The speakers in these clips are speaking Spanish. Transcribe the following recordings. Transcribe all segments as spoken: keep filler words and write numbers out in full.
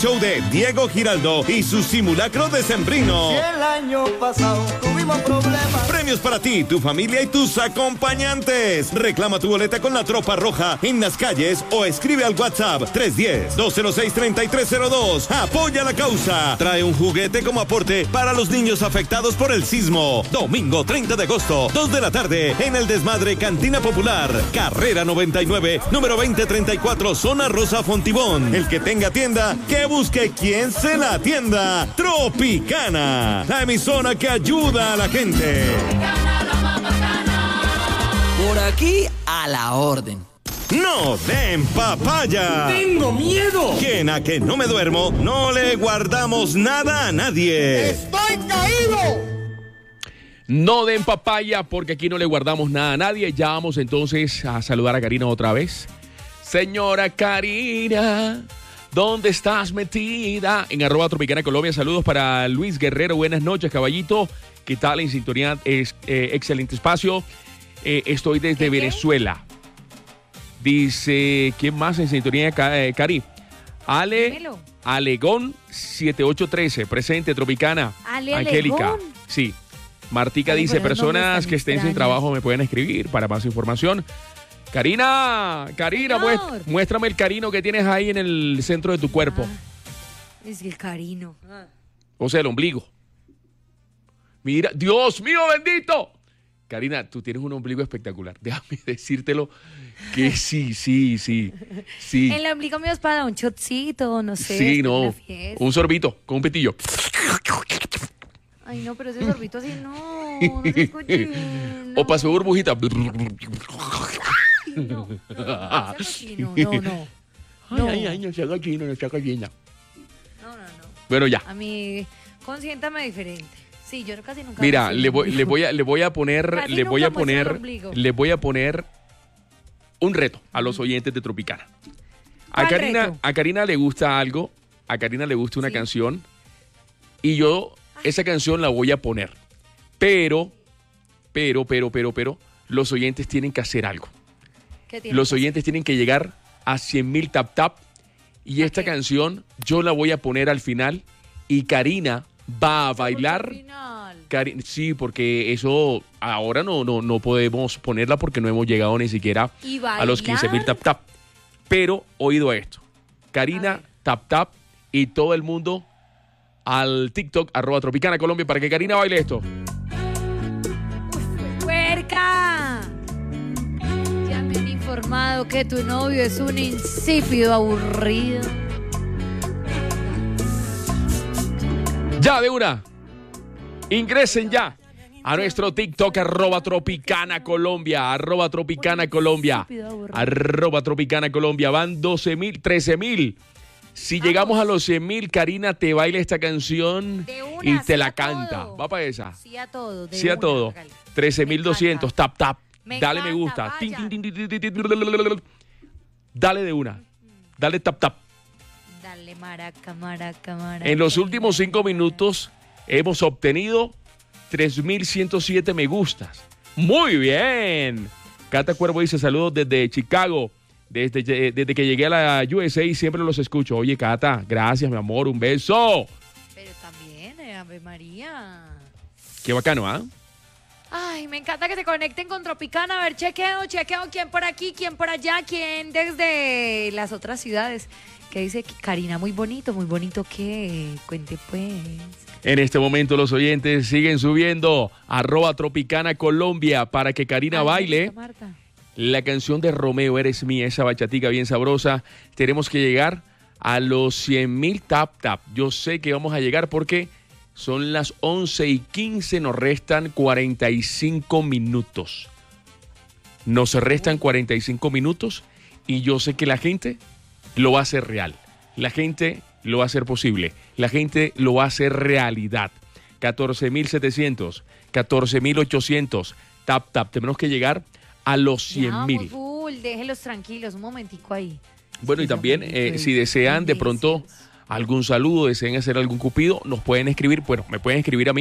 Show de Diego Giraldo y su simulacro decembrino. Si el año pasado tuvimos problemas. Premios para ti, tu familia y tus acompañantes. Reclama tu boleta con la Tropa Roja en las calles o escribe al WhatsApp tres uno cero, dos cero seis, tres tres cero dos. Apoya la causa. Trae un juguete como aporte para los niños afectados por el sismo. Domingo treinta de agosto, dos de la tarde, en el Desmadre Cantina Popular. Carrera noventa y nueve, número veinte treinta y cuatro, zona Rosa Fontibón. El que tenga tienda, que busque quien se la atienda. Tropicana, la emisora que ayuda a la gente. Por aquí a la orden. No den papaya. ¡Tengo miedo! Quien a que no me duermo, no le guardamos nada a nadie. ¡Estoy caído! No den papaya porque aquí no le guardamos nada a nadie. Ya vamos entonces a saludar a Karina otra vez. Señora Karina, ¿dónde estás metida? En arroba Tropicana Colombia. Saludos para Luis Guerrero. Buenas noches, caballito. ¿Qué tal en sintonía? Es, eh, excelente espacio. Eh, estoy desde Venezuela. Dice, ¿quién más en sintonía? Eh, Cari. Ale, Dímelo. Alegón siete ocho uno tres. Presente, Tropicana. Ale Angélica. Alegón. Sí. Martica Ay, dice, pero esos nombres personas tan que estén sin extraños. trabajo me pueden escribir para más información. Karina, Karina, Señor. muest- muéstrame el carino que tienes ahí en el centro de tu cuerpo. Ah, es el carino. Ah. O sea, el ombligo. Mira, Dios mío bendito. Karina, tú tienes un ombligo espectacular. Déjame decírtelo que sí, sí, sí, sí. El ombligo mío es para un shotcito, no sé. Sí, después de no. la fiesta. Un sorbito con un pitillo. Ay, no, pero ese sorbito así no. No se escucha bien, no. O pasó burbujita. Ay, no, no, no, cochino, no, no. No. Ay, ay, ay, no sea gallina, no sea gallina. No, no, no. Bueno, ya. A mí, consiéntame diferente. Sí, yo casi nunca. Mira, muestro le el voy, le ombligo. voy a, le voy a poner, Casi le voy a nunca muestro el poner, ombligo. le voy a poner un reto a los oyentes de Tropicana. A ¿Cuál Karina, reto? a Karina le gusta algo, a Karina le gusta una Sí. canción y yo esa canción la voy a poner. Pero, pero, pero, pero, pero, los oyentes tienen que hacer algo. ¿Qué tiene Los que oyentes tienen que llegar a cien mil tap tap y esta Ok. canción yo la voy a poner al final y Karina va a hacer? bailar. Al final. Cari- Sí, porque eso ahora no, no, no podemos ponerla porque no hemos llegado ni siquiera Y a los quince mil bailar. tap tap. Pero oído esto. A Karina, ver. tap tap y todo el mundo al TikTok, arroba Tropicana Colombia, para que Karina baile esto. ¡Puerca! Ya me han informado que tu novio es un insípido aburrido. Ya, de una. Ingresen ya a nuestro TikTok, arroba Tropicana Colombia, arroba Tropicana Colombia, arroba Tropicana Colombia. Van doce mil, trece mil. Si llegamos a los cien mil, Karina te baila esta canción De una, y te sí la a canta. todo. Va para esa. Sí a todo. de Sí a una, todo. hágale. trece Me mil doscientos. encanta. Tap, tap. Me Dale me encanta, gusta. Tin, vaya. tin, tin, tin, tin, tin, tin. Dale de una. Dale tap, tap. Dale, maraca, maraca, maraca. En los últimos cinco minutos hemos obtenido tres mil ciento siete me gustas. Muy bien. Cata Cuervo dice saludos desde Chicago. Desde, desde que llegué a la U S A siempre los escucho. Oye, Cata, gracias, mi amor. Un beso. Pero también, eh, Ave María. Qué bacano, ¿ah? Ay, me encanta que se conecten con Tropicana. A ver, chequeo, chequeo. ¿Quién por aquí? ¿Quién por allá? ¿Quién desde las otras ciudades? Que dice que Karina, muy bonito, muy bonito que cuente pues. En este momento los oyentes siguen subiendo arroba Tropicana Colombia para que Karina Ay, baile Marta, Marta. la canción de Romeo, Eres Mía, esa bachatica bien sabrosa. Tenemos que llegar a los cien mil tap tap. Yo sé que vamos a llegar porque son las once y quince, nos restan cuarenta y cinco minutos. Nos restan cuarenta y cinco minutos y yo sé que la gente lo va a hacer real. La gente lo va a hacer posible. La gente lo va a hacer realidad. catorce mil setecientos, catorce mil ochocientos. Tap, tap. Tenemos que llegar a los Ya cien vamos mil. full, déjenlos tranquilos, un momentico ahí. Bueno, y Sí, son también, bonitos, eh, si desean de bellísimos. pronto algún saludo, desean hacer algún cupido, nos pueden escribir, bueno, me pueden escribir a mí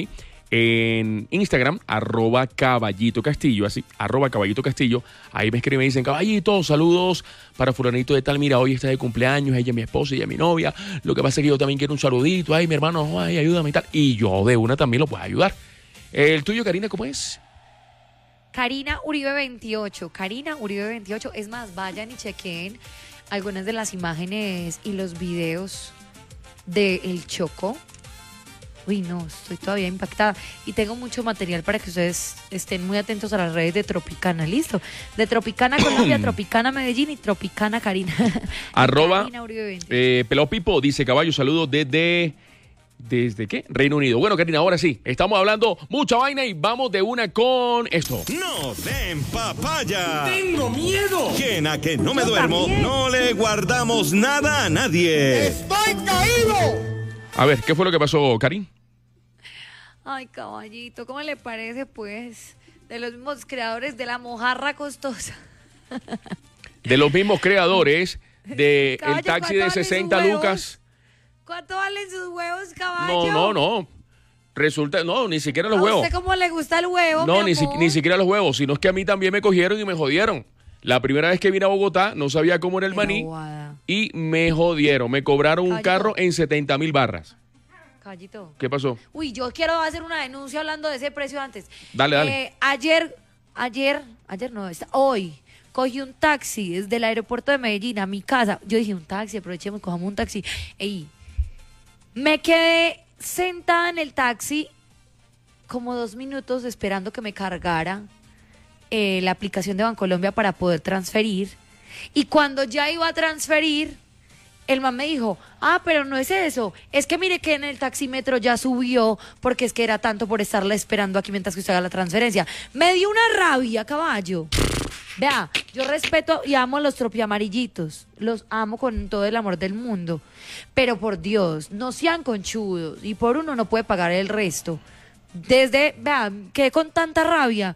en Instagram, arroba Caballito Castillo, así, arroba Caballito Castillo. Ahí me escriben y dicen, Caballito, saludos para fulanito de tal. Mira, hoy está de cumpleaños, ella es mi esposa, ella es mi novia. Lo que pasa es que yo también quiero un saludito. Ay, mi hermano, ay, ayúdame y tal. Y yo de una también lo puedo ayudar. ¿El tuyo, Karina, cómo es? Karina Uribe veintiocho. Karina Uribe veintiocho. Es más, vayan y chequen algunas de las imágenes y los videos de El Chocó. Uy, no, estoy todavía impactada. Y tengo mucho material para que ustedes estén muy atentos a las redes de Tropicana. ¿Listo? De Tropicana Colombia, Tropicana Medellín y Tropicana Karina. Arroba Karina Uribe veintiocho. eh, Pelao Pipo dice, Caballo, saludos desde... ¿Desde qué? Reino Unido. Bueno, Karina, ahora sí, estamos hablando mucha vaina y vamos de una con esto. ¡No den papaya! ¡Tengo miedo! ¿Quién a que no me Yo duermo? también. No le guardamos nada a nadie. ¡Estoy caído! A ver, ¿qué fue lo que pasó, Karin? Ay, caballito, ¿cómo le parece, pues? De los mismos creadores de la mojarra costosa. De los mismos creadores del Caballo, taxi ¿cuánto de valen sus sesenta huevos? lucas. ¿Cuánto valen sus huevos, caballo? No, no, no. Resulta, no, ni siquiera los ¿A huevos. usted cómo le gusta el huevo, No, mi ni, si- amor? ni siquiera los huevos, sino es que a mí también me cogieron y me jodieron. La primera vez que vine a Bogotá no sabía cómo era el Qué maní bobada. y me jodieron. Me cobraron un Caballito. carro en setenta mil barras. Caballito. ¿Qué pasó? Uy, yo quiero hacer una denuncia hablando de ese precio antes. Dale, dale. Eh, ayer, ayer, ayer no, está- hoy, cogí un taxi desde el aeropuerto de Medellín a mi casa. Yo dije, un taxi, aprovechemos, cojamos un taxi. Ey, me quedé sentada en el taxi como dos minutos esperando que me cargara eh, la aplicación de Bancolombia para poder transferir. Y cuando ya iba a transferir, el man me dijo, ah, pero no es eso, es que mire que en el taxímetro ya subió porque es que era tanto por estarla esperando aquí mientras que usted haga la transferencia. Me dio una rabia, caballo. Vea, yo respeto y amo a los tropiamarillitos, los amo con todo el amor del mundo, pero por Dios, no sean conchudos y por uno no puede pagar el resto. Desde, vea, quedé con tanta rabia.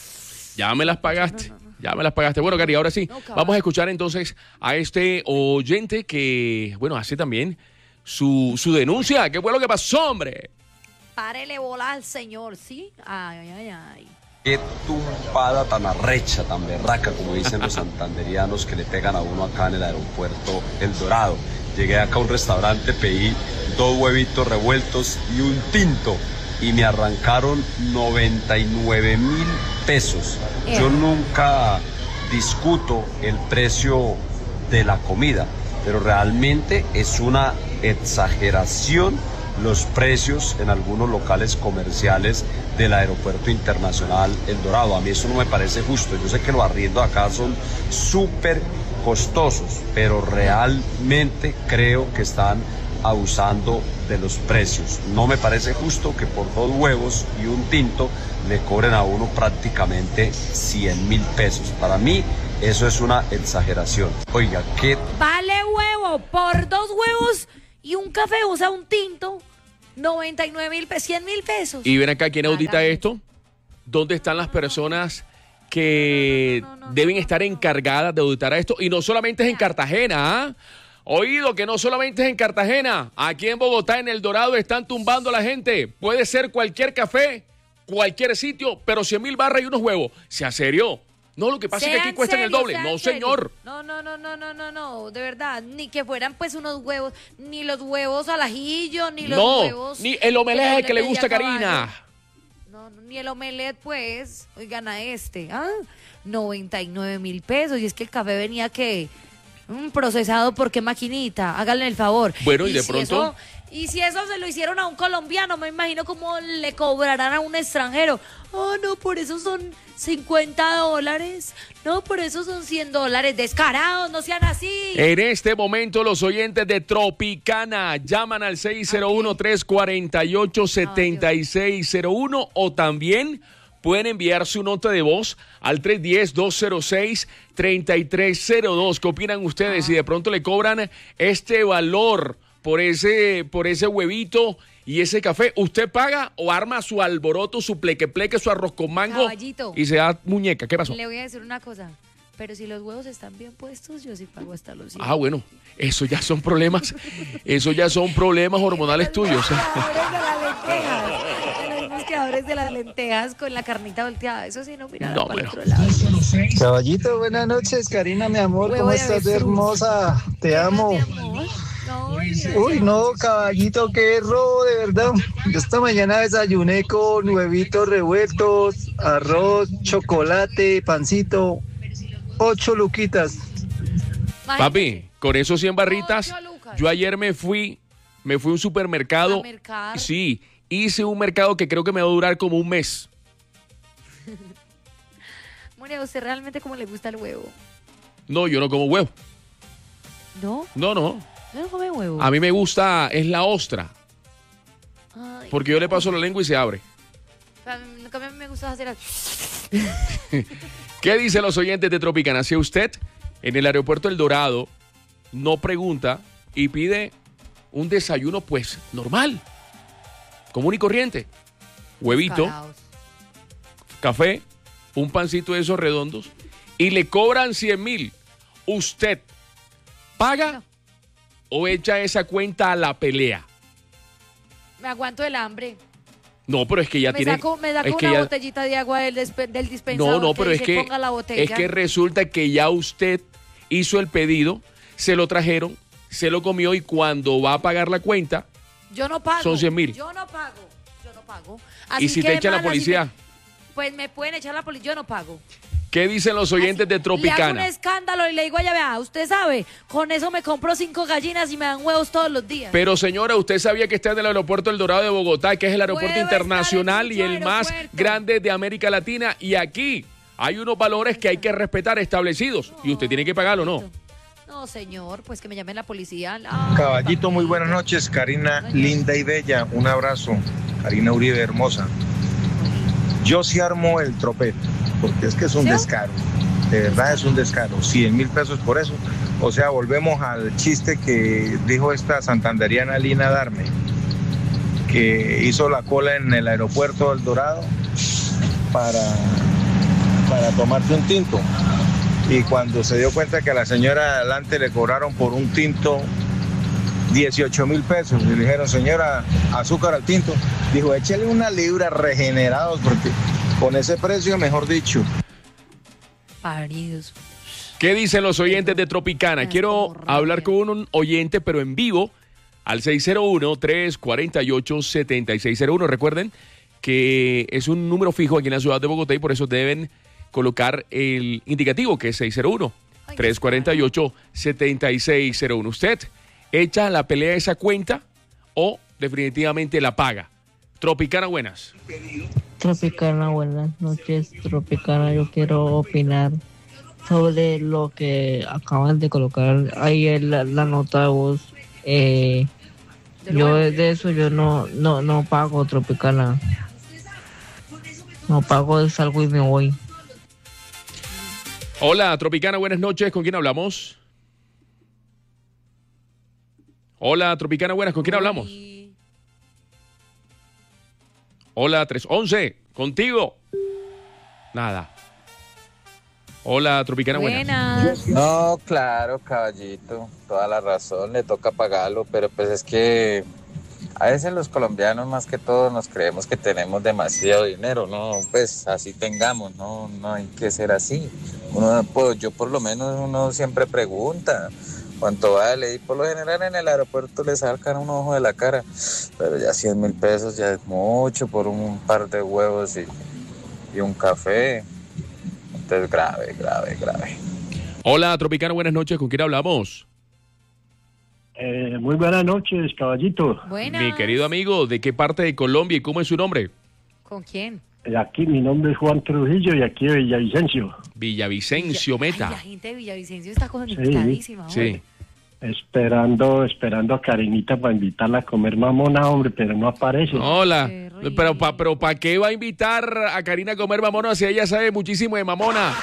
Ya me las pagaste. Ya me las pagaste. Bueno, Cari, ahora sí, No, caballo. vamos a escuchar entonces a este oyente que, bueno, hace también su, su denuncia. ¿Qué fue lo que pasó, hombre? Párele bola al señor, ¿sí? Ay, ay, ay. Qué tumpada tan arrecha, tan berraca, como dicen los santanderianos que le pegan a uno acá en el aeropuerto El Dorado. Llegué acá a un restaurante, pedí dos huevitos revueltos y un tinto y me arrancaron noventa y nueve mil pesos. Yo nunca discuto el precio de la comida, pero realmente es una exageración los precios en algunos locales comerciales del Aeropuerto Internacional El Dorado. A mí eso no me parece justo. Yo sé que los arriendos acá son súper costosos, pero realmente creo que están abusando de los precios. No me parece justo que por dos huevos y un tinto le cobren a uno prácticamente cien mil pesos. Para mí eso es una exageración. Oiga, ¿qué Vale huevo por dos huevos y un café, o sea, un tinto, noventa y nueve mil pesos, cien mil pesos. Y ven acá, ¿quién audita Hágame. esto? ¿Dónde están las personas que No, no, no, no, deben no, estar no, no. encargadas de auditar esto? Y no solamente es en Cartagena, ¿ah? Oído, que no solamente es en Cartagena. Aquí en Bogotá, en El Dorado, están tumbando a la gente. Puede ser cualquier café, cualquier sitio, pero cien mil barras y unos huevos. ¿Sea serio? No, lo que pasa es que Sean aquí cuestan el serios, doble. sean No, serios. señor. No, no, no, no, no, no, no, de verdad, ni que fueran pues unos huevos, ni los huevos al ajillo, ni los No, huevos. ni el omelette de que le doble gusta a media Karina. caballo. No, no, ni el omelette, pues, oigan a este, ¿ah? noventa y nueve mil pesos, y es que el café venía que mm, procesado por qué maquinita, háganle el favor. Bueno, y de si pronto- eso- y si eso se lo hicieron a un colombiano, me imagino cómo le cobrarán a un extranjero. Oh, no, por eso son cincuenta dólares. No, por eso son cien dólares. Descarados, no sean así. En este momento los oyentes de Tropicana llaman al seis cero uno, tres cuatro ocho, siete seis cero uno o también pueden enviar su nota de voz al tres uno cero, dos cero seis, tres tres cero dos. ¿Qué opinan ustedes si de pronto le cobran este valor por ese, por ese huevito y ese café? ¿Usted paga o arma su alboroto, su pleque pleque, su arroz con mango Caballito. y se da muñeca? ¿Qué pasó? Le voy a decir una cosa. Pero si los huevos están bien puestos, yo sí pago hasta los cien. Ah, bueno, eso ya son problemas, eso ya son problemas hormonales tuyos. Los pescadores de la lenteja. Los pescadores frijoles de las lentejas con la carnita volteada. Eso sí, no mira No, para el bueno. otro lado. Caballito, buenas noches, Karina, mi amor, Huevo ¿cómo de estás, avestruz. hermosa? Te amo. Mi amor. No, Uy, no, caballito, qué robo, de verdad. Yo esta mañana desayuné con huevitos revueltos, arroz, chocolate, pancito, ocho luquitas. Papi, con esos cien barritas, Ocho lucas. yo ayer me fui, me fui a un supermercado. ¿A mercar? Sí, hice un mercado que creo que me va a durar como un mes. Mure, ¿a usted realmente cómo le gusta el huevo? No, yo no como huevo. ¿No? No, no. ¿No come huevo? A mí me gusta, es la ostra. Ay, Porque yo le paso la lengua y se abre. a mí, a mí me gusta hacer así. ¿Qué dicen los oyentes de Tropicana? Si usted en el aeropuerto El Dorado no pregunta y pide un desayuno, pues normal, común y corriente, huevito, Caraos. café, un pancito de esos redondos y le cobran cien mil, ¿usted paga No. o echa esa cuenta a la pelea? Me aguanto el hambre. No, pero es que ya me tiene... saco, me saco es que una ya- botellita de agua del, despe- del dispensador. No, no, pero es dice, que, ponga la botella. es que resulta que ya usted hizo el pedido, se lo trajeron, se lo comió y cuando va a pagar la cuenta, Yo no pago. son cien mil. Yo no pago. Yo no pago. ¿y Así si que, te echa la hermana, si policía? me- pues me pueden echar la policía. Yo no pago. ¿Qué dicen los oyentes de Le hago un Tropicana? escándalo y le digo, ya vea, usted sabe, con eso me compro cinco gallinas y me dan huevos todos los días. Pero señora, usted sabía que está en el aeropuerto El Dorado de Bogotá, que es el aeropuerto Puedo estar internacional en y mucho el más aeropuerto. grande de América Latina, y aquí hay unos valores que hay que respetar establecidos y usted tiene que pagarlo, ¿no? No, señor, pues que me llamen la policía. Ay, Caballito, muy papito. buenas noches. Karina, linda y bella. Un abrazo. Karina Uribe, hermosa. Yo sí armo el tropete, porque es que es un ¿Sí? descaro. De verdad es un descaro. cien mil pesos por eso. O sea, volvemos al chiste que dijo esta santanderiana Lina Darme, que hizo la cola en el aeropuerto del Dorado para, para tomarse un tinto. Y cuando se dio cuenta que a la señora adelante le cobraron por un tinto dieciocho mil pesos, y le dijeron, señora, azúcar al tinto, dijo, échale una libra regenerados, porque con ese precio, mejor dicho. Paridos. ¿Qué dicen los oyentes de Tropicana? Es Quiero como hablar rabia. con un oyente, pero en vivo, al seis cero uno, tres cuatro ocho, siete seis cero uno. Recuerden que es un número fijo aquí en la ciudad de Bogotá y por eso deben colocar el indicativo, que es seis cero uno, tres cuatro ocho, siete seis cero uno. ¿Usted echa la pelea esa cuenta o definitivamente la paga? Tropicana, buenas. Tropicana, buenas noches, Tropicana. Yo quiero opinar sobre lo que acaban de colocar ahí en la, la nota de voz. Eh, Del yo huevo. de eso yo no no no pago, Tropicana. No pago, salgo y me voy. Hola, Tropicana, buenas noches. ¿Con quién hablamos? Hola, Tropicana, buenas. ¿Con quién hablamos? Uy. Hola, tres once, contigo. Nada. Hola, Tropicana, buenas. Buenas. No, claro, caballito, toda la razón, le toca pagarlo, pero pues es que a veces los colombianos más que todo nos creemos que tenemos demasiado dinero, no, pues así tengamos, no, no hay que ser así. Uno, pues, yo por lo menos uno siempre pregunta cuánto vale y por lo general en el aeropuerto le sacan un ojo de la cara, pero ya cien mil pesos ya es mucho por un par de huevos y, y un café. Entonces grave, grave, grave. Hola, Tropicana, buenas noches. ¿Con quién hablamos? Eh, muy buenas noches, caballito. Buenas. Mi querido amigo, ¿de qué parte de Colombia y cómo es su nombre? ¿Con quién? Eh, Aquí mi nombre es Juan Trujillo y aquí de Villavicencio. Villavicencio, Ay, Meta. la gente de Villavicencio está conectadísima. Sí. hombre. Esperando, esperando a Karinita para invitarla a comer mamona, hombre, pero no aparece. Hola. Qué rico. Pero ¿para pero pa qué va a invitar a Karina a comer mamona si ella sabe muchísimo de mamona?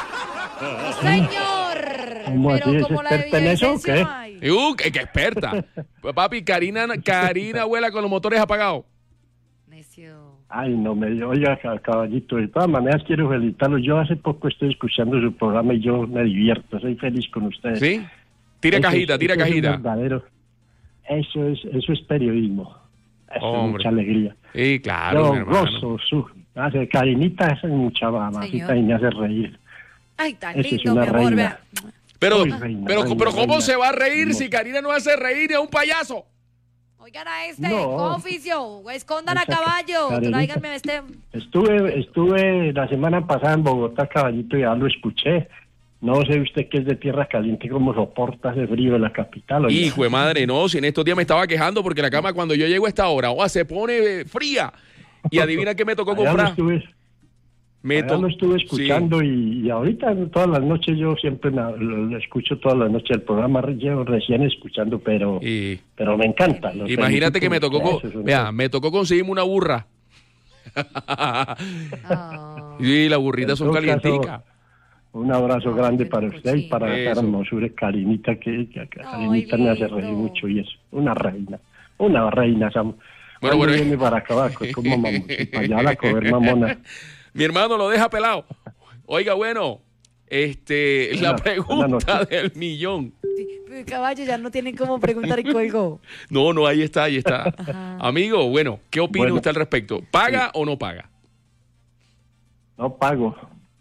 Señor. ¿Cómo así? Pero ¿Es como la de experta en eso o Villavicencio, qué? ay. Uh, qué, qué experta. Papi, Karina, Karina vuela con los motores apagados. Necio. Ay, no me oiga, ca- caballito, de todas maneras quiero felicitarlo. Yo hace poco estoy escuchando su programa y yo me divierto, soy feliz con ustedes. ¿Sí? Tira Eso cajita, es- tira eso es un cajita. verdadero. Eso es, eso es periodismo. Eso Hombre. es mucha alegría. Sí, claro, Yo mi hermano. gozo su... Hace Karinita, esa es mucha mamacita y me hace reír. Ay, tan Esa es lindo, una mi amor. reina. Vea. Pero, Uy, reina, pero, reina, pero ¿cómo reina. se va a reír si Karina no hace reír y es un payaso? Oigan a este, No. con oficio, escondan a Esa caballo, Karenita. tráiganme a este. Estuve, estuve la semana pasada en Bogotá, caballito, y ya lo escuché. No sé usted que es de tierra caliente, cómo soporta ese frío en la capital. oiga. Hijo de madre, no, si en estos días me estaba quejando porque la cama cuando yo llego a esta hora, oh, se pone eh, fría. Y adivina qué me tocó Allá lo comprar. estuve, Me allá to- lo estuve Sí. escuchando y, y ahorita todas las noches yo siempre me- lo, lo escucho todas las noches el programa, re- llevo recién escuchando, pero Y- pero me encanta. lo Imagínate que me felicito, tocó, eso es un- vea, me tocó conseguirme una burra. Ah. Y las burritas son En todo caso, calienticas. Un abrazo Ay, grande qué para usted y para Eso. esa hermosura Karinita, que, que, que Ay, Karinita me hace lindo. reír mucho y es una reina, una reina. Sam. Bueno, ¿Cuándo bueno, viene para acá? Como mamón, para allá a comer mamona. Mi hermano lo deja pelado. Oiga, bueno, este, la Buena- pregunta buena noche. del millón. Sí, caballo, ya no tienen cómo preguntar y colgó. No, no, ahí está, ahí está. Ajá. Amigo, bueno, ¿qué opina Bueno. usted al respecto? ¿Paga o no paga? No pago.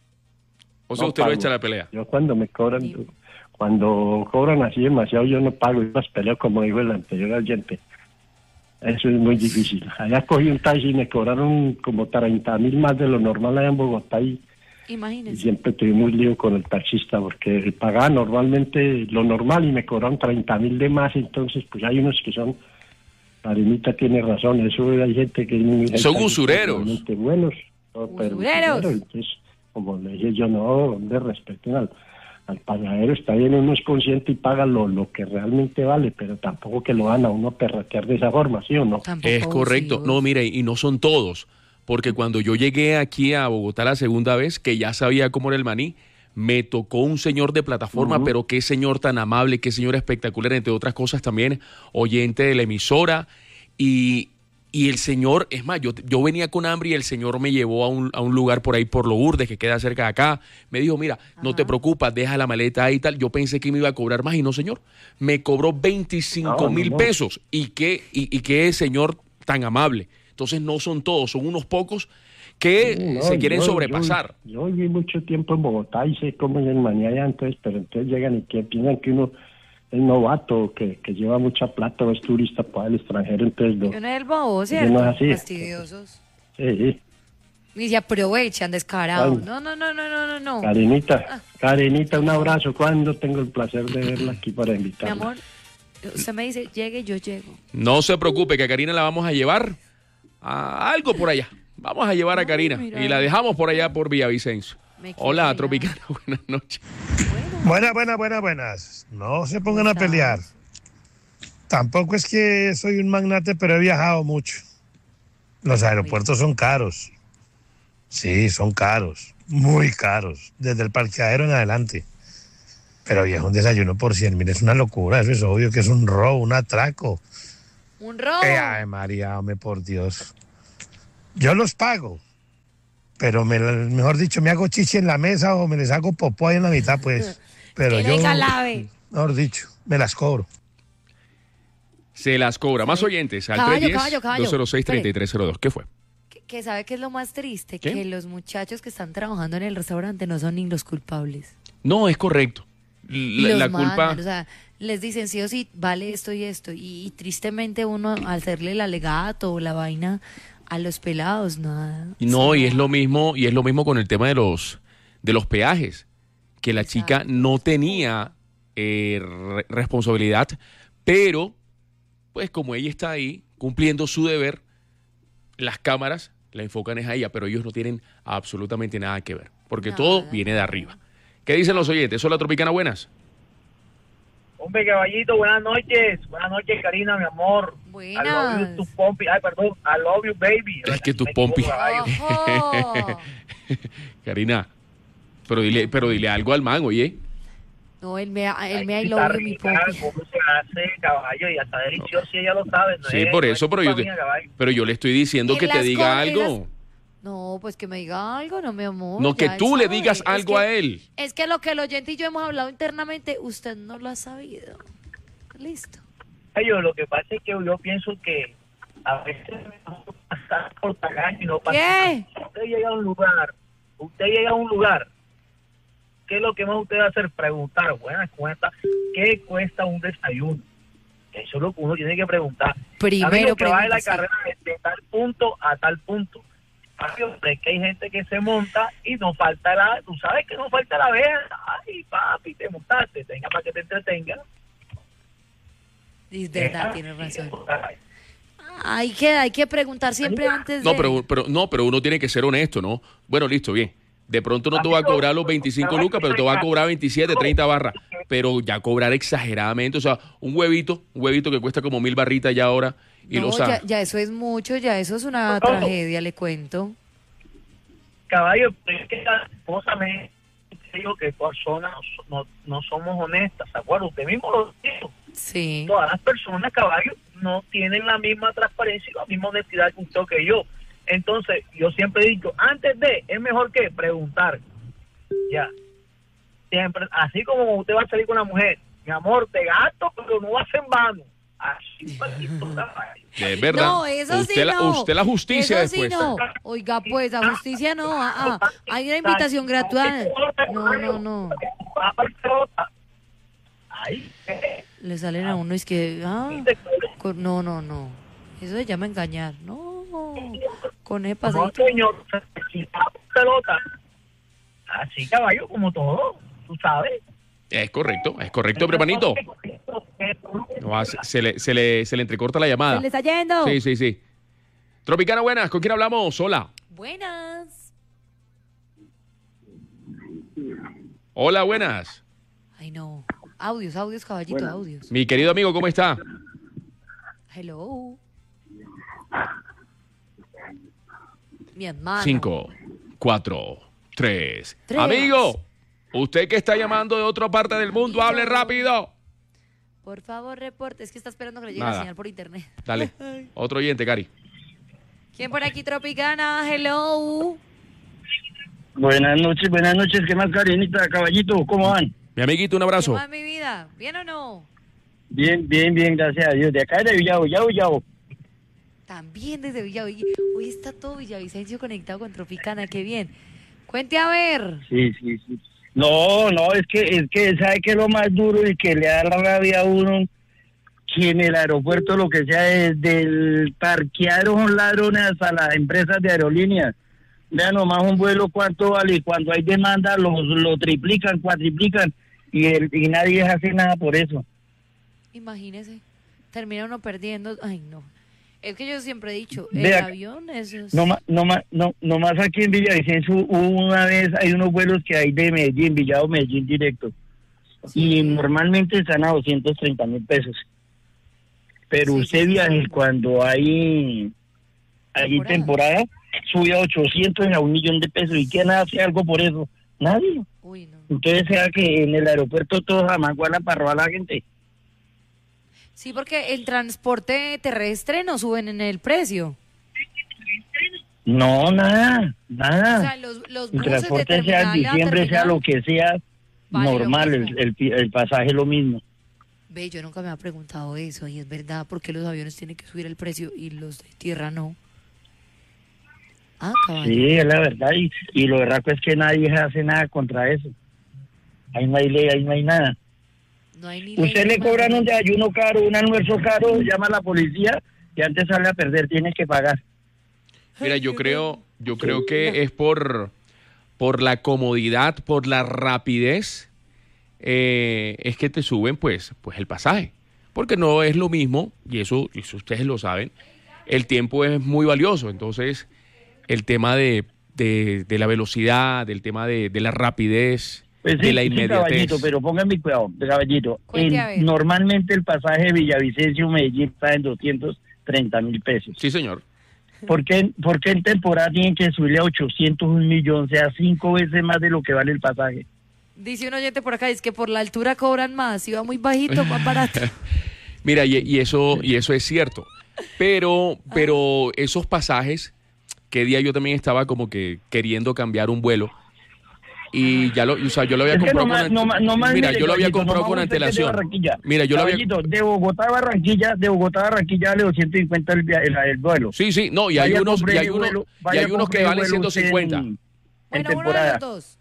O sea, No usted lo pago. echa a la pelea. Yo cuando me cobran, cuando cobran así demasiado, yo no pago. Yo las peleo como dijo el anterior oyente. Eso es muy difícil. Allá cogí un taxi y me cobraron como treinta mil más de lo normal allá en Bogotá y, y Imagínense. siempre tuvimos lío con el taxista porque pagaba normalmente lo normal y me cobraron treinta mil de más. Entonces, pues hay unos que son... Karinita tiene razón, eso hay gente que... hay Son taxistas usureros. realmente buenos, no, pero Usureros. usureros. Entonces, como le dije yo, no, hombre, respeten al, al pagadero, está bien, uno es consciente y paga lo, lo que realmente vale, pero tampoco que lo van a uno perratear de esa forma, ¿sí o no? Tampoco Es correcto. abusivos. No, mire, y no son todos. Porque cuando yo llegué aquí a Bogotá la segunda vez, que ya sabía cómo era el maní, me tocó un señor de plataforma, Ujú. pero qué señor tan amable, qué señor espectacular, entre otras cosas también, oyente de la emisora. Y, y el señor, es más, yo, yo venía con hambre y el señor me llevó a un, a un lugar por ahí, por Lourdes, que queda cerca de acá. Me dijo, mira, no te Ajá. preocupes, deja la maleta ahí y tal. Yo pensé que me iba a cobrar más y no, señor. Me cobró veinticinco No, mil no. pesos. Y qué, y, y qué señor tan amable. Entonces no son todos, son unos pocos que Sí, no, se quieren yo- sobrepasar. Yo, yo viví mucho tiempo en Bogotá y sé cómo es el maní allá, entonces, pero entonces llegan y que piensan que uno es novato, que, que lleva mucha plata o es turista para el extranjero, entonces lo, Yo no es el bobo, no ¿cierto? es así. Fastidiosos. sí, Y se aprovechan, descarados. Ay. No, no, no, no, no, no, no. Karinita, Karinita, un abrazo. ¿Cuándo tengo el placer de verla aquí para Mi invitarla? amor, usted me dice, llegue, yo llego. No se preocupe, que a Karina la vamos a llevar a algo por allá. Vamos a llevar a Ay, Karina mira. y la dejamos por allá por Villavicencio. Me quiero Hola, ir. Tropicana, buenas noches. Buenas, buenas, buenas, buenas. No se pongan a pelear. Tampoco es que soy un magnate, pero he viajado mucho. Los aeropuertos son caros. Sí, son caros. Muy caros. Desde el parqueadero en adelante. Pero viejo, un desayuno por cien mil es una locura. Eso es obvio que es un robo, un atraco. Un robo. Eh, ay, María, hombre, por Dios. Yo los pago. Pero me, mejor dicho, me hago chichi en la mesa o me les hago popó ahí en la mitad, pues. Pero Que yo, le calabe. mejor dicho, me las cobro. Se las cobra. Más oyentes al Caballo, tres caballo, uno caballo. cero seis, tres tres cero dos. ¿Qué fue? Que, que sabe que es lo más triste, ¿Qué? que los muchachos que están trabajando en el restaurante no son ni los culpables. No, es correcto. La, Los la mandan, culpa... o sea, les dicen sí o sí, vale esto y esto. Y, y tristemente uno, al hacerle el alegato o la vaina a los pelados, nada. No, y es lo mismo, y es lo mismo con el tema de los de los peajes, que la chica no tenía eh, re- responsabilidad, pero pues como ella está ahí cumpliendo su deber, las cámaras la enfocan es a ella, pero ellos no tienen absolutamente nada que ver, porque todo viene de arriba. ¿Qué dicen los oyentes? Hola, Tropicana, buenas. Hombre, caballito, buenas noches. Buenas noches, Karina, mi amor. Buenas. I love you, tu pompi. Ay, perdón. I love you, baby. Es que tu Me pompi. equivoco, caballo. Ojo. Karina, pero dile, pero dile algo al man, oye. No, él me, él me I Está love you, mi rica, pompi. ¿cómo se hace, caballo? Y está delicioso y ella lo sabe. No Sí, es- por no eso, es pero culpa yo, te- mía, caballo. pero yo le estoy diciendo En que te las diga co- en algo. las- No, pues que me diga algo, no, mi amor. No, que ya tú él le sabe. digas Es algo que- a él. Es que lo que el oyente y yo hemos hablado internamente, usted no lo ha sabido. Listo. Ay, yo lo que pasa es que yo pienso que a veces pasar por tagaño y no pasar. ¿Qué? Si usted llega a un lugar, usted llega a un lugar, ¿qué es lo que más usted va a hacer? Preguntar, buenas cuentas, ¿qué cuesta un desayuno? Eso es lo que uno tiene que preguntar. Primero Amigo, que va de la pregunta, sí. carrera de, de tal punto a tal punto. Es que hay gente que se monta y no falta la, tú sabes que no falta la vez. Ay, papi, te montaste, tenga para que te entretenga. Es verdad, tienes razón. Hay que, hay que preguntar siempre antes No, de... pero, pero, no, pero uno tiene que ser honesto, ¿no? Bueno, listo, bien. De pronto no te va a cobrar los veinticinco lucas, pero te va a cobrar veintisiete, treinta barras. Pero ya cobrar exageradamente, o sea, un huevito, un huevito que cuesta como mil barritas ya ahora, y No, lo sabe. ya, ya eso es mucho, ya eso es una tragedia, le cuento. Caballo, pero es que la esposa me dijo que personas no, no somos honestas, ¿se acuerda? Usted mismo lo dijo. Sí. Todas las personas, caballo, no tienen la misma transparencia y la misma honestidad que usted o que yo. Entonces, yo siempre he dicho, antes de, es mejor que preguntar. Ya. Siempre, así como usted va a salir con la mujer, mi amor, te gasto, pero no va a ser en vano. Así, Es verdad. No, eso usted sí la, no. Usted la justicia eso después. Sí no. Oiga, pues, la justicia no. Ah, ah. Hay una invitación gratuita. No, no, no. Le salen a uno y es que... Ah, con, no, no, no. Eso se llama engañar. No. Con ese pasadito. No, señor, pelota. Así, caballo, como todo, tú sabes. Es correcto, es correcto, pero hermanito. No, se, se, le, se, le, se le entrecorta la llamada. Se le está yendo. Sí, sí, sí. Tropicana, buenas. ¿Con quién hablamos? Hola. Buenas. Hola, buenas. Ay, no. Audios, audios, caballito, Buenas. audios. Mi querido amigo, ¿cómo está? Hello. Mi hermano. Cinco, cuatro, tres. Tres. Amigo, usted que está llamando de otra parte del mundo, hable rápido. Por favor, reporte. Es que está esperando que le llegue Nada. la señal por internet. Dale. Otro oyente, Cari. ¿Quién por aquí, Tropicana? Hello. Buenas noches, buenas noches. ¿Qué más, Karinita, caballito? ¿Cómo van? Mi amiguito, un abrazo. ¿Qué más, mi vida? ¿Bien o no? Bien, bien, bien, gracias a Dios. De acá de Villavo, Yao, Yao. También desde Villavicencio. Hoy está todo Villavicencio conectado con Tropicana. Qué bien. Cuente a ver. Sí, sí, sí. No, no, es que, es que, ¿sabe qué es lo más duro y que le da la rabia a uno? Que en el aeropuerto, lo que sea, desde el parqueadero son ladrones hasta las empresas de aerolíneas. Vean nomás un vuelo cuánto vale, y cuando hay demanda lo, lo triplican, cuatriplican, y, el, y nadie hace nada por eso. Imagínese. Termina uno perdiendo. Ay, no. Es que yo siempre he dicho, el Vea, avión es... es- No, ma- no, ma- no, nomás aquí en Villavicencio hubo una vez, hay unos vuelos que hay de Medellín, Villado, Medellín directo, y normalmente están a doscientos treinta mil pesos. Pero Sí, usted sí, sí, viaje sí. cuando hay, hay Temporada. temporada, sube a ochocientos y a un millón de pesos. ¿Y quién hace algo por eso? Nadie. Uy, no. Entonces sea que en el aeropuerto todos amagualan para robar a la gente. Sí, porque el transporte terrestre no suben en el precio. No, nada, nada. O sea, los, los El buses de transporte sea terminal a diciembre, sea terminal. lo que sea, Vale lo normal, mismo. el, el, el pasaje es lo mismo. Ve, yo nunca me había preguntado eso y es verdad, porque los aviones tienen que subir el precio y los de tierra no. Ah, caballo. Sí, es la verdad, y, y lo berraco es que nadie hace nada contra eso. Ahí no hay ley, ahí no hay nada. No hay ni Usted ley, le ni cobran nada. un desayuno caro, un almuerzo caro, llama a la policía y antes sale a perder, tiene que pagar. Mira, yo creo, yo creo que es por, por la comodidad, por la rapidez, eh, es que te suben pues, pues el pasaje. Porque no es lo mismo, y eso, eso ustedes lo saben, el tiempo es muy valioso. Entonces, el tema de, de, de la velocidad, del tema de, de la rapidez, Pues sí, de la sí, inmediatez. caballito, pero pónganme cuidado, caballito. Cuente En- a ver. normalmente el pasaje de Villavicencio-Medellín está en doscientos treinta mil pesos. Sí, señor. ¿Por qué, ¿Por qué en temporada tienen que subirle a ochocientos un millón? O sea, cinco veces más de lo que vale el pasaje. Dice un oyente por acá, es que por la altura cobran más, si va muy bajito, más barato. Mira, y, y eso y eso es cierto. Pero, pero esos pasajes, que día yo también estaba como que queriendo cambiar un vuelo, y ya lo, o sea, yo lo había Es que comprado no más- con no más- no más, Mira, mire, yo lo había caballito, comprado no con más usted que es de antelación. Barranquilla. Mira, yo lo había Caballito, de Bogotá a Barranquilla, de Bogotá a Barranquilla vale doscientos cincuenta el, via- el, el vuelo. Sí, sí, no, y hay Vaya, unos, compre y hay el unos, vuelo, y vaya, hay unos compre que el valen vuelo ciento usted cincuenta. En, en Bueno, uno de temporada. los dos.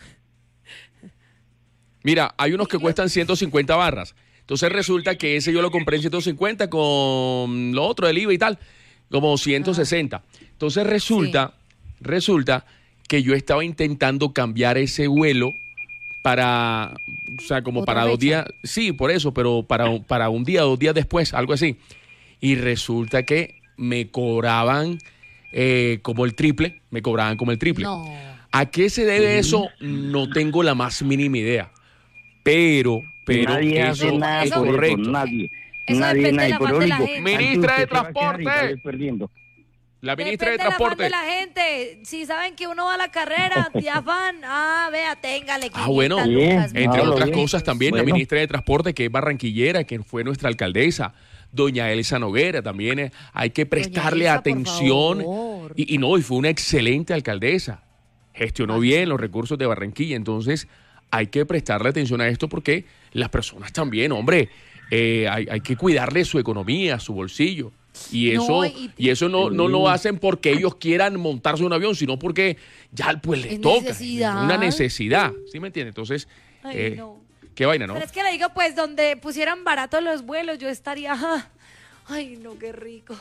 Mira, hay unos que cuestan ciento cincuenta barras. Entonces resulta que ese yo lo compré en ciento cincuenta con lo otro del I V A y tal, como ciento sesenta. Entonces resulta, resulta que yo estaba intentando cambiar ese vuelo para, o sea, como Otra para dos fecha. días, sí, por eso, pero para, un- para un día, dos días después, algo así. Y resulta que me cobraban eh, como el triple, me cobraban como el triple. No. ¿A qué se debe eso? No tengo la más mínima idea. Pero, pero nadie eso hace nada es por correcto. eso, nadie. Eso nadie, depende nadie. del Por afán de la único, gente. antes Ministra de usted se va a quedar y Transporte. sale perdiendo. La ministra Depende de del afán Transporte. de la gente. Si saben que uno va a la carrera de afán, ah, vea, téngale. Ah, bueno, quinientas lucas, Bien. entre Ah, lo otras bien. cosas también la Bueno. ministra de Transporte, que es barranquillera, que fue nuestra alcaldesa, doña Elsa Noguera, también eh, hay que prestarle Elsa, por atención. favor. Y, y no, y fue una excelente alcaldesa. Gestionó bien los recursos de Barranquilla, entonces hay que prestarle atención a esto porque las personas también, hombre, eh, hay, hay que cuidarle su economía, su bolsillo. Y No, eso, y- y eso no, no lo hacen porque ellos quieran montarse un avión, sino porque ya pues les Es toca. necesidad. Una necesidad, ¿sí me entiende? Entonces, Ay, eh, no. qué vaina, ¿no? Pero es que le digo, pues, donde pusieran baratos los vuelos, yo estaría. ah, Ay, no, qué rico.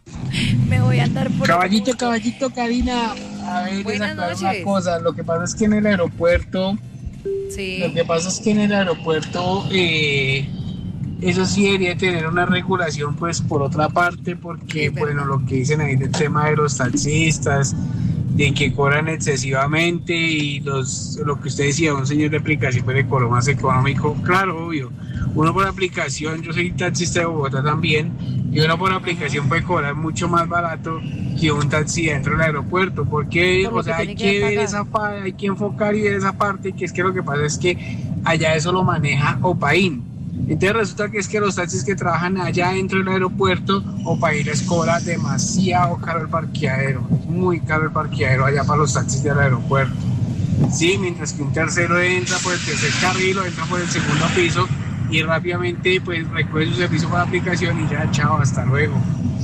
Me voy a andar por. el Caballito, mundo. caballito, Karina. A ver, Buenas les aclaro noches. una cosa. Lo que pasa es que en el aeropuerto, Sí. lo que pasa es que en el aeropuerto, eh, eso sí debería tener una regulación, pues por otra parte, porque, bueno, lo que dicen ahí del tema de los taxistas, de que cobran excesivamente y los, lo que usted decía, un señor de aplicación puede cobrar más económico, claro, obvio. Uno por aplicación, yo soy taxista de Bogotá también, y uno por aplicación puede cobrar mucho más barato que un taxi dentro del aeropuerto, porque Por lo o sea, que hay tiene que que ver pagar. esa pa- hay que enfocar y ver esa parte, que es que lo que pasa es que allá eso lo maneja Opaín. Entonces resulta que es que los taxis que trabajan allá dentro del aeropuerto, Opaín les cobra demasiado caro el parqueadero, es muy caro el parqueadero allá para los taxis del aeropuerto. Sí, mientras que un tercero entra por el tercer carril o entra por el segundo piso y rápidamente pues recoge su servicio por aplicación y ya, chao, hasta luego.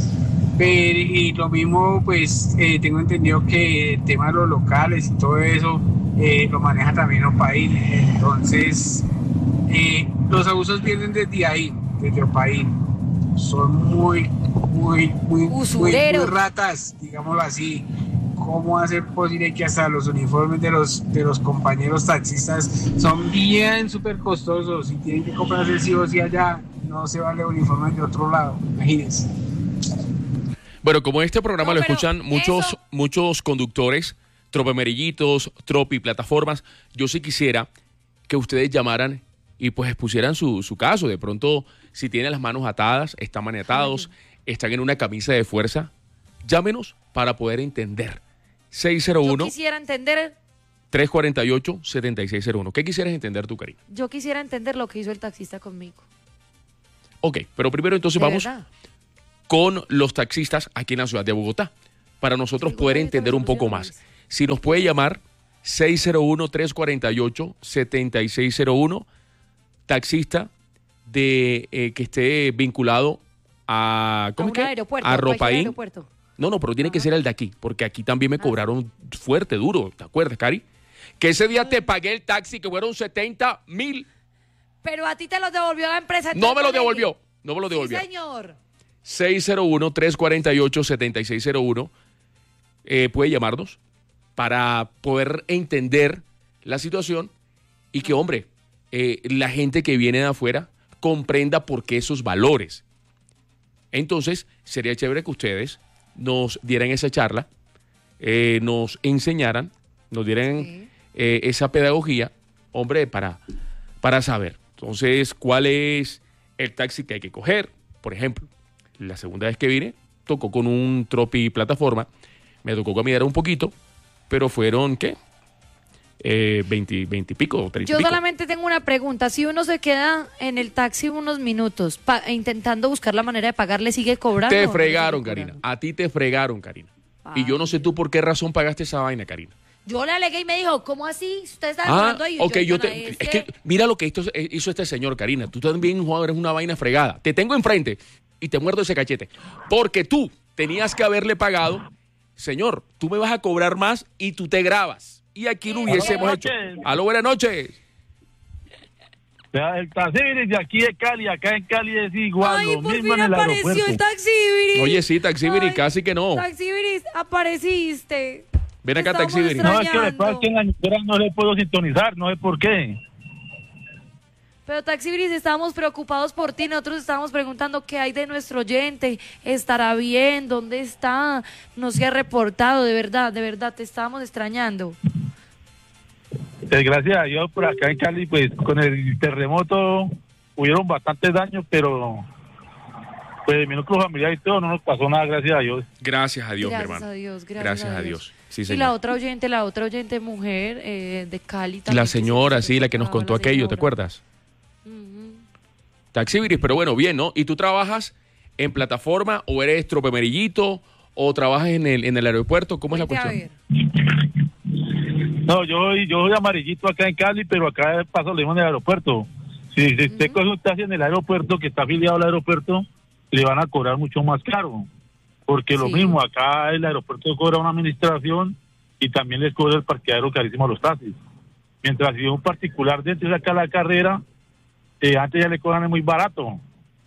Pero, y lo mismo, pues eh, tengo entendido que el tema de los locales y todo eso eh, lo maneja también Opaín. Entonces, eh, los abusos vienen desde ahí, desde Opaín. Son muy, muy, muy, muy, muy Usureros. ratas, digámoslo así. ¿Cómo hacer posible que hasta los uniformes de los, de los compañeros taxistas son bien súper costosos y tienen que comprarse sí o sí allá? No se vale uniformes de otro lado, imagínense. Bueno, como este programa No, lo pero escuchan muchos, eso- muchos conductores, tropemerillitos, tropi, plataformas, yo sí quisiera que ustedes llamaran y pues expusieran su, su caso. De pronto, si tienen las manos atadas, están maniatados, están en una camisa de fuerza, llámenos para poder entender. seis cero Yo uno, quisiera entender, tres cuatro ocho, siete seis cero uno. ¿Qué quisieras entender tú, Karina? yo quisiera entender lo que hizo el taxista conmigo. Ok, pero primero entonces De vamos verdad. con los taxistas aquí en la ciudad de Bogotá, para nosotros poder entender un poco más. Si nos puede llamar seis cero uno, tres cuatro ocho, siete seis cero uno, taxista de eh, que esté vinculado a, ¿cómo A es que? un aeropuerto, A a cualquier Ropaín. aeropuerto. No, no, pero tiene que ser el de aquí, porque aquí también me cobraron fuerte, duro, ¿te acuerdas, Cari? Que ese día te pagué el taxi, que fueron setenta mil. Pero a ti te los devolvió la empresa. No me lo entonces, devolvió, no me lo devolvió. Sí, señor. seis cero uno, tres cuatro ocho, siete seis cero uno. Eh, puede llamarnos para poder entender la situación y que, hombre, eh, la gente que viene de afuera comprenda por qué esos valores. Entonces, sería chévere que ustedes nos dieran esa charla, eh, nos enseñaran, nos dieran eh, esa pedagogía, hombre, para, para saber. Entonces, ¿cuál es el taxi que hay que coger? Por ejemplo, la segunda vez que vine, tocó con un tropi plataforma, me tocó caminar un poquito, pero fueron, ¿qué? Eh, veinte, veinte y pico, treinta y Yo pico. solamente tengo una pregunta. Si uno se queda en el taxi unos minutos pa- intentando buscar la manera de pagar, ¿le sigue cobrando? Te o no le fregaron, sigue Karina. cobrando? A ti te fregaron, Karina. Y yo no sé tú por qué razón pagaste esa vaina, Karina. Yo le alegué y me dijo, ¿cómo así? ¿Usted está Ah, demorando ahí? ok, yo, yo te, no, es es que- que mira lo que esto, hizo este señor, Karina. Tú también, Juan, eres una vaina fregada. Te tengo enfrente y te muerdo ese cachete. Porque tú tenías que haberle pagado, señor, tú me vas a cobrar más y tú te grabas. Y aquí lo hubiésemos hecho. Aló, buenas noches. El taxíbiris de aquí de Cali, acá en Cali es igual, Ay, lo por mismo fin en el apareció aeropuerto. el taxibiris. Oye, sí, Taxibiri, Ay, casi que no. Taxibiris, apareciste. Ven acá, Estamos Taxibiri. No, es que le pasa que en la emisora no le puedo sintonizar, no sé por qué. Pero Taxibiris, estábamos preocupados por ti. Nosotros estábamos preguntando qué hay de nuestro oyente. ¿Estará bien? ¿Dónde está? No se ha reportado, de verdad, de verdad, te estábamos extrañando. Pues gracias a Dios, por acá en Cali, pues con el terremoto hubieron bastantes daños, pero pues mi núcleo familiar y todo no nos pasó nada, gracias a Dios. Gracias a Dios, Gracias mi hermano. a Dios, gracias, Gracias a a Dios. Dios. Sí, y señor. la otra oyente, la otra oyente mujer eh, de Cali también. La que se señora, sí, la que nos reportaba, contó la aquello, ¿te señora. acuerdas? Taxibiris, pero bueno, bien, ¿no? ¿Y tú trabajas en plataforma o eres tropemerillito o trabajas en el, en el aeropuerto? ¿Cómo es la Cuente a cuestión? ver. No, yo soy, yo soy amarillito acá en Cali, pero acá paso lo mismo en el aeropuerto. Si, si usted coge un taxi en el aeropuerto, que está afiliado al aeropuerto, le van a cobrar mucho más caro. Porque lo Sí. mismo, acá el aeropuerto cobra una administración y también les cobra el parqueadero carísimo a los taxis. Mientras si un particular dentro saca la carrera, eh, antes ya le cobran muy barato.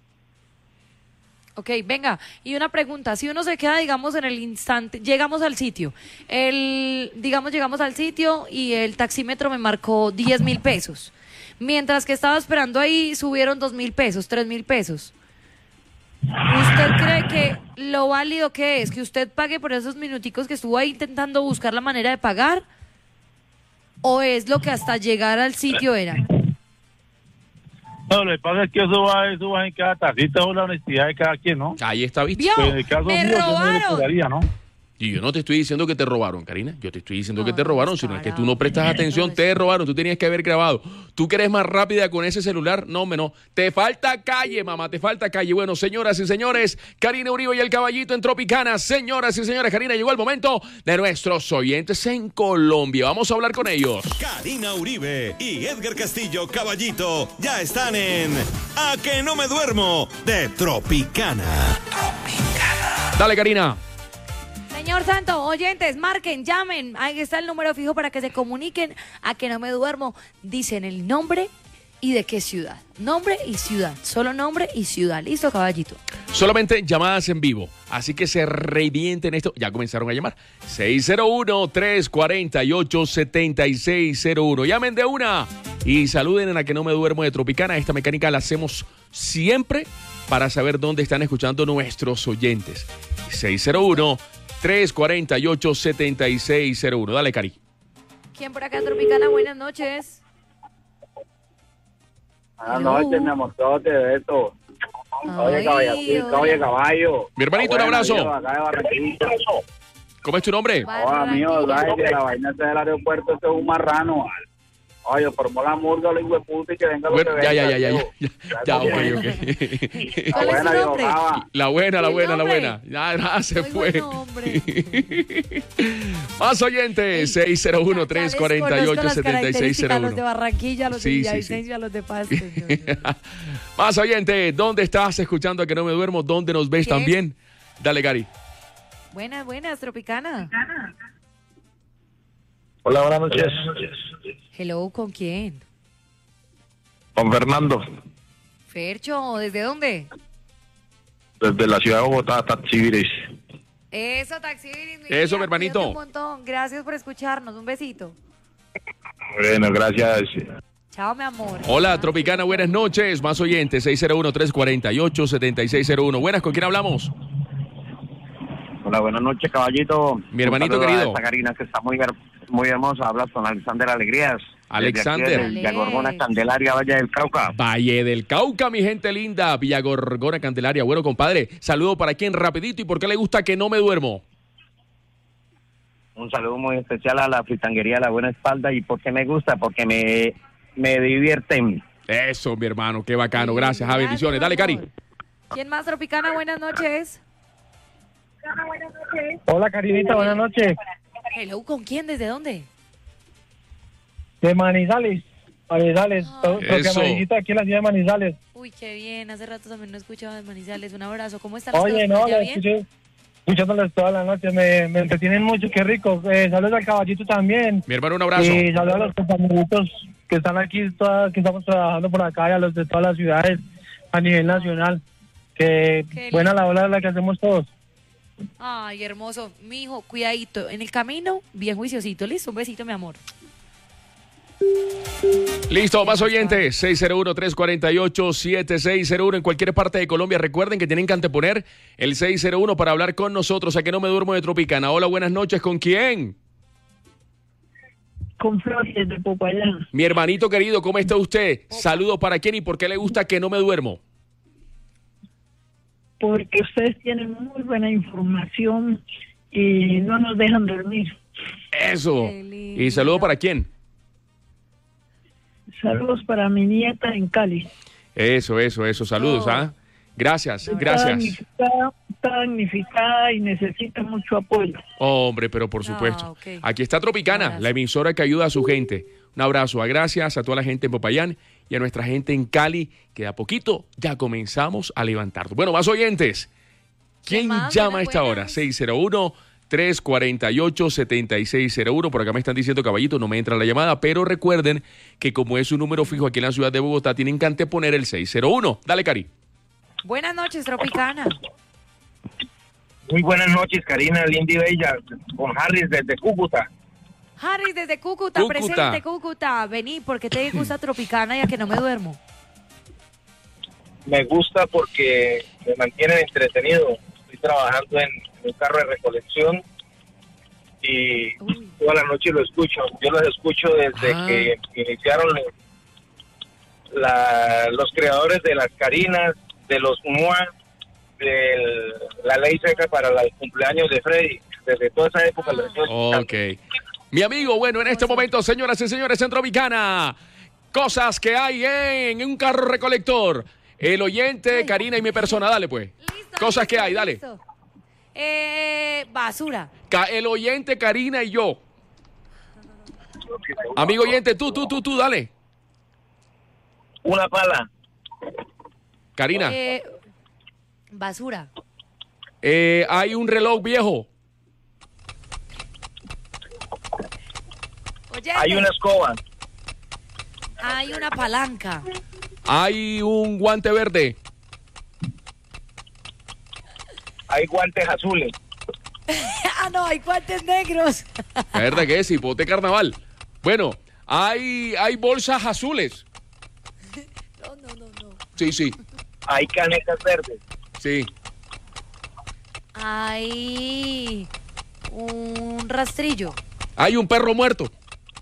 Ok, venga, y una pregunta, si uno se queda, digamos, en el instante, llegamos al sitio, el, digamos, llegamos al sitio y el taxímetro me marcó diez mil pesos, mientras que estaba esperando ahí subieron dos mil pesos, tres mil pesos. ¿Usted cree que lo válido que es que usted pague por esos minuticos que estuvo ahí intentando buscar la manera de pagar? ¿O es lo que hasta llegar al sitio era? No, lo que pasa es que eso va, eso va en cada taxista o la honestidad de cada quien, ¿no? Ahí está, ¿viste? ¿Vio? Pues en el caso ¡Me mío, yo no le robaron! cobraría, ¿no? Y yo no te estoy diciendo que te robaron, Karina. Yo te estoy diciendo que No, te robaron, sino es que tú no prestas atención, te robaron. Tú tenías que haber grabado. ¿Tú que eres más rápida con ese celular? No, hombre, no. Te falta calle, mamá, te falta calle. Bueno, señoras y señores, Karina Uribe y el Caballito en Tropicana. Señoras y señores, Karina, llegó el momento de nuestros oyentes en Colombia. Vamos a hablar con ellos. Karina Uribe y Edgar Castillo Caballito ya están en A que no me duermo de Tropicana. Dale, Karina. Señor Santo, oyentes, marquen, llamen. Ahí está el número fijo para que se comuniquen. A que no me duermo. Dicen el nombre y de qué ciudad. Nombre y ciudad. Solo nombre y ciudad. ¿Listo, caballito? Solamente llamadas en vivo. Así que se revienten esto. Ya comenzaron a llamar. seis cero uno, tres cuatro ocho, siete seis cero uno. Llamen de una y saluden a que no me duermo de Tropicana. Esta mecánica la hacemos siempre para saber dónde están escuchando nuestros oyentes. seis cero uno, tres cuatro ocho, siete seis cero uno. Dale, Cari. ¿Quién por acá en Tropicana? Buenas noches. Buenas noches, mi amor, todo te beso. Oye, caballito, oye, caballo. Mi hermanito, un Bueno, abrazo. yo acá de Barranquilla. ¿Cómo es tu nombre? Oh, mío, sabes que la vaina esa del aeropuerto eso es un marrano. Oye, formó la murga, los hijueputa y que venga lo Bueno, que ya, venga. ya, ya, ya, ya, ya, ya, ok, Bueno. ok. La buena, viejo Java. La buena, la ¿El buena, la nombre? buena. Ya, ya se Muy fue. buen nombre. Más oyentes, seis cero uno, tres cuatro Conozco ocho, las siete seis características, cero los de uno. Barranquilla, los Sí, de sí, Villavicencio, los de Paste. Más oyentes, ¿dónde estás escuchando a que no me duermo? ¿Dónde nos ves ¿Qué? también? Dale, Gary. Buenas, buenas, Tropicana. Hola, buenas noches. Hello, ¿con quién? Con Fernando, Fercho, ¿desde dónde? desde la ciudad de Bogotá, Taxibiris. Eso, Taxibiris. Eso, mi hermanito. cuídate un montón. Gracias por escucharnos. Un besito. Bueno, gracias. Chao, mi amor. Hola, Tropicana, buenas noches. Más oyentes, seis cero uno, tres cuatro ocho, siete seis cero uno. Buenas, ¿con quién hablamos? Hola, buenas noches, caballito. Mi hermanito Un saludo querido. a esta Karina que está muy, her- muy hermosa. Hablas con Alexander Alegrías. Alexander. De Gorgona, Candelaria, Valle del Cauca. Valle del Cauca, mi gente linda. Villa Gorgona, Candelaria. Bueno, compadre, saludo para quien rapidito y por qué le gusta que no me duermo. Un saludo muy especial a la fritanguería La Buena Espalda. ¿Y por qué me gusta? Porque me, me divierten. Eso, mi hermano, qué bacano. Gracias, a bendiciones. Dale, Cari. ¿Quién más, Tropicana? Buenas noches. Hola, Karinita, buenas noches. Hello, ¿con quién? ¿Desde dónde? De Manizales. Manizales. Eso. Amarillita aquí en la ciudad de Manizales. Uy, qué bien. Hace rato también no escuchaba de Manizales. Un abrazo. ¿Cómo están Oye, ustedes? no, ¿Ya la bien? escuché escuchándoles toda la noche. Me, me entretienen mucho, qué rico. Eh, saludos al caballito también. Mi hermano, un abrazo. Y saludos a los compañeritos que están aquí, todas, que estamos trabajando por acá, y a los de todas las ciudades a nivel nacional. Que Qué buena la ola la que hacemos todos. Ay, hermoso. Mijo, cuidadito. En el camino, bien juiciosito. Listo, un besito, mi amor. Listo, más oyentes, seis cero uno, tres cuatro ocho, siete seis cero uno en cualquier parte de Colombia. Recuerden que tienen que anteponer el seis cero uno para hablar con nosotros. A que no me duermo de Tropicana. Hola, buenas noches, ¿con quién? Con Flores de Popayán. Mi hermanito querido, ¿cómo está usted? Saludos para quién y por qué le gusta que no me duermo. Porque ustedes tienen muy buena información y no nos dejan dormir. Eso. ¿Y saludos para quién? Saludos para mi nieta en Cali. Eso, eso, eso. Saludos, ¿ah? Gracias, Está gracias. damnificada, está damnificada y necesita mucho apoyo. Hombre, pero por supuesto. Ah, ok. Aquí está Tropicana, la emisora que ayuda a su gente. Un abrazo, a gracias a toda la gente en Popayán y a nuestra gente en Cali, que de a poquito ya comenzamos a levantarnos. Bueno, más oyentes. ¿Quién más? llama a Buenas, esta hora? seis cero uno, tres cuatro ocho, siete seis cero uno. Por acá me están diciendo, caballito, no me entra la llamada, pero recuerden que como es un número fijo aquí en la ciudad de Bogotá, tienen que anteponer el seis cero uno. Dale, Cari. Buenas noches, Tropicana. Muy buenas noches, Karina, linda y bella, con Harris desde Cúcuta. Harry, desde Cúcuta, Cúcuta. presente, Cúcuta. Vení, ¿por qué te gusta Tropicana y a que no me duermo? Me gusta porque me mantienen entretenido. Estoy trabajando en un carro de recolección y toda la noche lo escucho. Yo los escucho desde Ah. que iniciaron la- los creadores de las Carinas, de los M U A, de la ley seca para el cumpleaños de Freddy. Desde toda esa época lo estoy escuchando. Ok. Mi amigo, bueno, en este momento, señoras y señores, en Tropicana, cosas que hay en un carro recolector. El oyente, Karina y mi persona, dale pues. Cosas que hay, dale. Listo. Eh, basura. Ca- El oyente, Karina y yo. Amigo oyente, tú, tú, tú, tú, dale. Una pala. Karina, Eh, basura. eh, hay un reloj viejo. Oye, Hay una escoba. hay una palanca. Hay un guante verde. Hay guantes azules. Ah, no, hay guantes negros. La verdad que es hipote carnaval. Bueno, hay, hay bolsas azules. No, no, no, no. Sí, sí, Hay canecas verdes. sí. Hay un rastrillo. Hay un perro muerto.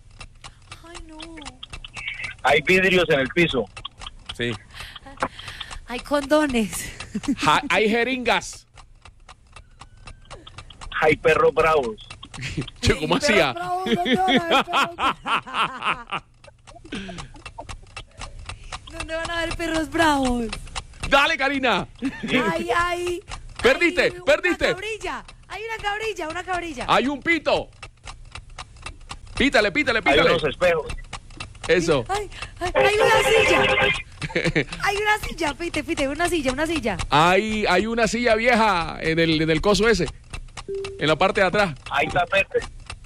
Hay vidrios en el piso. Sí. Hay condones. Ja- hay jeringas. Hay perros bravos. Che, ¿cómo hacía? ¿Dónde van a haber perros bravos? Dale, Karina. Ay, ay. Perdiste, Una perdiste. cabrilla. Hay una cabrilla, una cabrilla. Hay un pito. Pítale, pítale, Hay pítale. unos espejos. Eso. Ay, ay, hay una silla. Hay una silla, pite, pite, una silla, una silla. Hay, hay una silla vieja en el, en el coso ese. En la parte de atrás. Hay tapetes.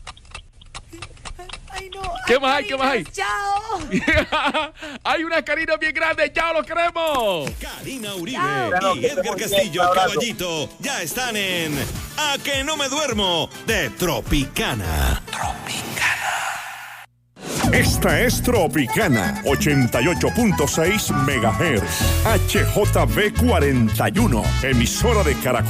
Ay, no. ¿Qué más hay? ¿Qué más hay? Chao. Hay unas carinas bien grandes. ¡Ya los queremos! Karina Uribe Chao. y Edgar Castillo, Caballito, ya están en A que no me duermo de Tropicana. Esta es Tropicana, ochenta y ocho punto seis megahertz, H J B cuarenta y uno, emisora de Caracol.